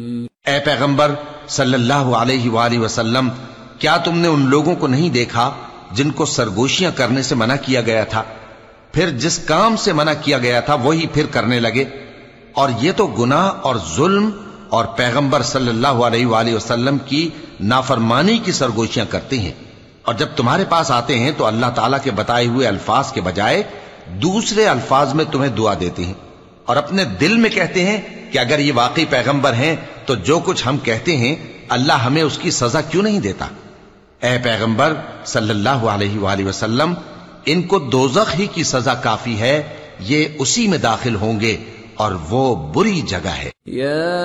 ए पैगंबर सल्लल्लाहु अलैहि वसल्लम, क्या तुमने उन लोगों को नहीं देखा जिनको सरगोशियां करने से मना किया गया था, फिर जिस काम से मना किया गया था वही फिर करने लगे? और ये तो गुनाह और जुल्म और पैगंबर सल्लल्लाहु अलैहि वसल्लम की नाफरमानी की सरगोशियां करते हैं। और जब तुम्हारे पास आते हैं तो अल्लाह ताला के बताए हुए अल्फाज के बजाय दूसरे अल्फाज में तुम्हें दुआ देते हैं और अपने दिल में कहते हैं कि अगर ये वाकई पैगंबर हैं तो जो कुछ हम कहते हैं अल्लाह हमें उसकी सजा क्यों नहीं देता? ए पैगंबर सल्लल्लाहु अलैहि वसल्लम, इनको दोज़ख ही की सजा काफी है, ये उसी में दाखिल होंगे और वो बुरी जगह है।